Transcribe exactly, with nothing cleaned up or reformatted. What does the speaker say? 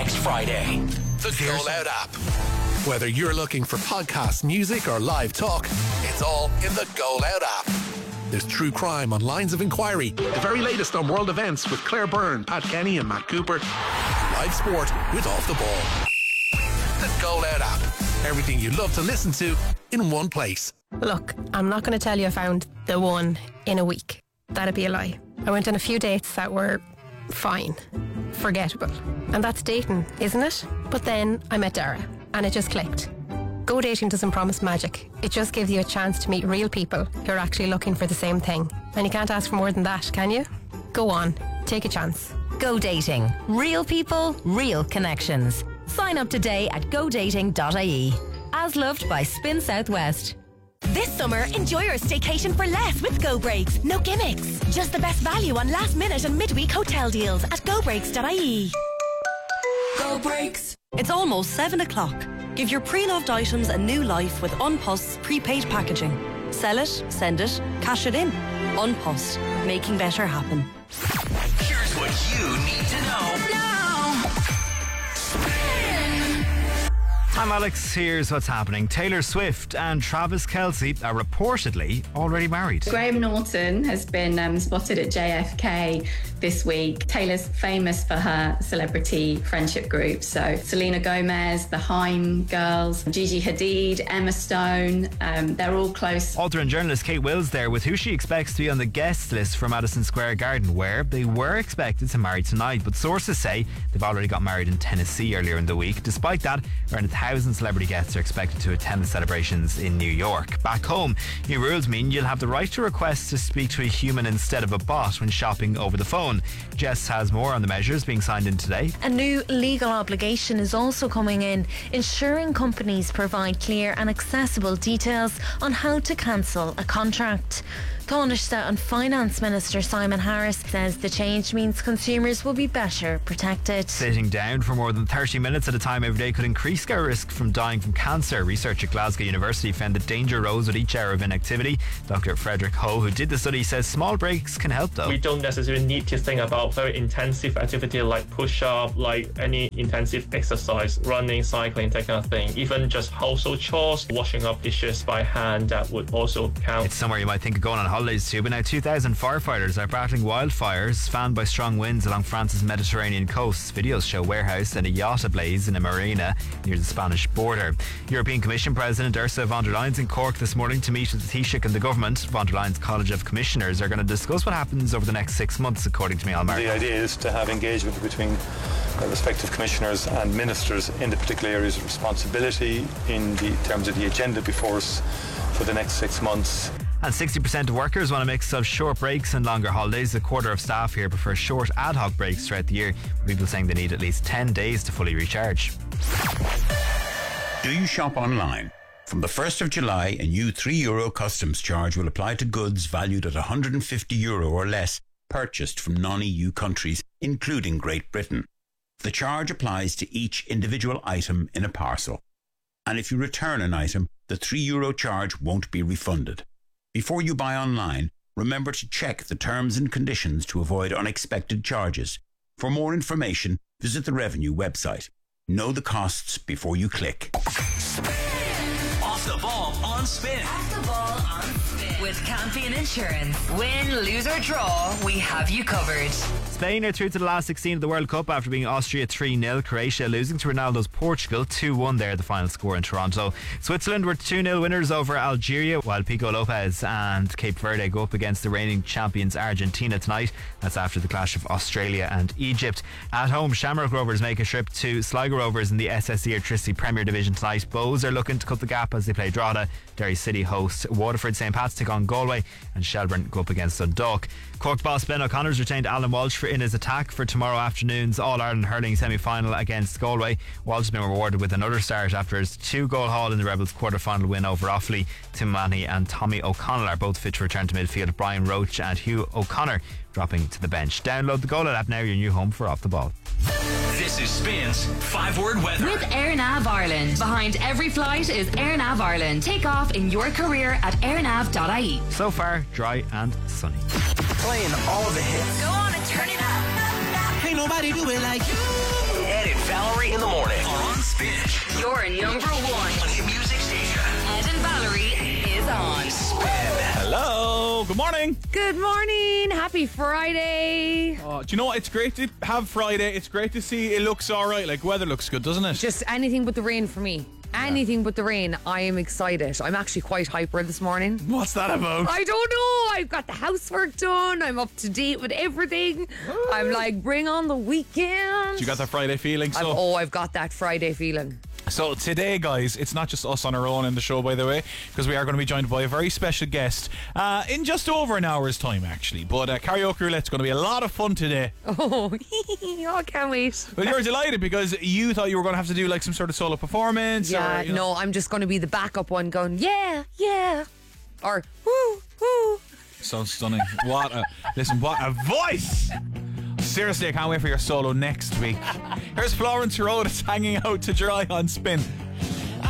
next Friday. The Go Loud app. Whether you're looking for podcast, music, or live talk, it's all in the Go Loud app. There's true crime on Lines of Inquiry, the very latest on world events with Claire Byrne, Pat Kenny, and Matt Cooper, live sport with Off the Ball. The Go Loud app. Everything you love to listen to in one place. Look, I'm not going to tell you I found the one in a week. That'd be a lie. I went on a few dates that were fine, forgettable. And that's dating, isn't it? But then I met Dara and it just clicked. Go dating doesn't promise magic. It just gives you a chance to meet real people who are actually looking for the same thing. And you can't ask for more than that, can you? Go on, take a chance. Go dating. Real people, real connections. Sign up today at go dating dot I E. As loved by Spin Southwest. This summer, enjoy your staycation for less with Go Breaks. No gimmicks. Just the best value on last minute and midweek hotel deals at go breaks dot I E. Go Breaks. It's almost seven o'clock. Give your pre-loved items a new life with Unpost prepaid packaging. Sell it, send it, cash it in. Unpost, making better happen. Here's what you need to know now. I'm Alex. Here's what's happening. Taylor Swift and Travis Kelce are reportedly already married. Graham Norton has been um, spotted at J F K this week. Taylor's famous for her celebrity friendship group. So Selena Gomez, the Haim girls, Gigi Hadid, Emma Stone, um, they're all close. Author and journalist Kate Wills there with who she expects to be on the guest list for Madison Square Garden, where they were expected to marry tonight. But sources say they've already got married in Tennessee earlier in the week. Despite that, around a thousand celebrity guests are expected to attend the celebrations in New York. Back home, new rules mean you'll have the right to request to speak to a human instead of a bot when shopping over the phone. Jess has more on the measures being signed in today. A new legal obligation is also coming in, ensuring companies provide clear and accessible details on how to cancel a contract. Taoiseach and Finance Minister Simon Harris says the change means consumers will be better protected. Sitting down for more than thirty minutes at a time every day could increase our risk from dying from cancer. Research at Glasgow University found that danger rose with each hour of inactivity. Doctor Frederick Ho, who did the study, says small breaks can help though. We don't necessarily need to think about very intensive activity like push-up, like any intensive exercise, running, cycling, that kind of thing. Even just household chores, washing up dishes by hand, that would also count. It's somewhere you might think of going on holidays to, but now two thousand firefighters are battling wildfires fanned by strong winds along France's Mediterranean coast. Videos show warehouse and a yacht ablaze in a marina near the Spanish border. European Commission President Ursula von der Leyen's in Cork this morning to meet with the Taoiseach and the government. Von der Leyen's College of Commissioners are going to discuss what happens over the next six months, according to Micheál Martin. The idea is to have engagement between uh, respective commissioners and ministers in the particular areas of responsibility in the terms of the agenda before us for the next six months. And sixty percent of workers want a mix of short breaks and longer holidays. A quarter of staff here prefer short ad hoc breaks throughout the year, with people saying they need at least ten days to fully recharge. Do you shop online? From the first of July, a new three euro customs charge will apply to goods valued at one hundred fifty euro or less purchased from non-E U countries, including Great Britain. The charge applies to each individual item in a parcel. And if you return an item, the three euro charge won't be refunded. Before you buy online, remember to check the terms and conditions to avoid unexpected charges. For more information, visit the Revenue website. Know the costs before you click. Off the ball on Spin. Off the ball on Spin. With Campion Insurance. Win, lose or draw, we have you covered. Spain are through to the last sixteen of the World Cup after beating Austria three nil. Croatia losing to Ronaldo's Portugal two one there, the final score in Toronto. Switzerland were two nil winners over Algeria, while Pico Lopez and Cape Verde go up against the reigning champions Argentina tonight. That's after the clash of Australia and Egypt. At home, Shamrock Rovers make a trip to Sligo Rovers in the S S E Electricity Premier Division tonight. Bows are looking to cut the gap as they play Drogheda. Derry City host Waterford. Saint Pat's take on Galway, and Shelburne go up against Dundalk. Cork boss Ben O'Connor's retained Alan Walsh for in his attack for tomorrow afternoon's All-Ireland hurling semi-final against Galway. Walsh has been rewarded with another start after his two-goal haul in the Rebels' quarter-final win over Offaly. Tim Manny and Tommy O'Connell are both fit to return to midfield. Brian Roach and Hugh O'Connor dropping to the bench. Download the Go Loud app now, your new home for Off the Ball. This is Spin's five-word weather. With AirNav Ireland. Behind every flight is AirNav Ireland. Take off in your career at airnav dot I E. So far, dry and sunny. Playing all the hits. Go on and turn it up. Ain't nobody do it like you. Headed Valerie in the morning. Or on Spin. Your number one on Hit Music Station. Ed and Valerie is on Spin. Hello. Good morning. Good morning. Happy Friday. Oh, do you know what? It's great to have Friday. It's great to see it looks all right. Like, weather looks good, doesn't it? Just anything but the rain for me. Anything but the rain. I am excited. I'm actually quite hyper this morning. What's that about? I don't know. I've got the housework done. I'm up to date with everything. Ooh. I'm like, bring on the weekend. You got that Friday feeling? So. I've, oh, I've got that Friday feeling. So today, guys, it's not just us on our own in the show, by the way, because we are going to be joined by a very special guest uh, in just over an hour's time, actually. But uh, karaoke roulette's going to be a lot of fun today. Oh, I can't wait. Well, you're delighted because you thought you were going to have to do like some sort of solo performance. Yeah, or, you know. No, I'm just going to be the backup one going, yeah, yeah, or woo, woo. So stunning. What a, listen, what a voice! Seriously, I can't wait for your solo next week. Here's Florence Road. It's hanging out to dry on Spin.